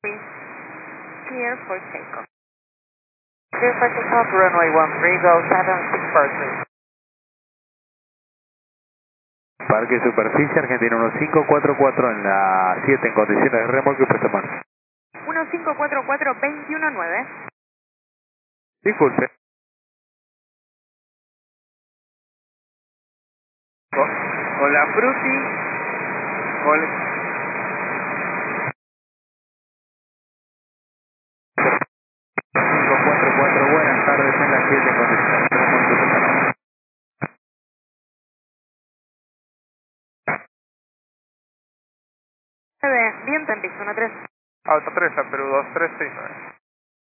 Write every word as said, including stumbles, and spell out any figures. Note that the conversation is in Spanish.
Clear for takeoff. Clear for takeoff, runway one three, go seven six four three. Parque Superficie Argentina uno cinco cuatro cuatro en la siete en condiciones de remolque puesta en marcha. uno cinco cuatro cuatro dos uno nueve. Disculpe. Hola Fruti. Hola. cinco cuatro cuatro, buenas tardes en la siete en condiciones de remolque puesta en marcha. nueve, viento en piso uno tres. Alta tres, a Perú dos tres seis nueve.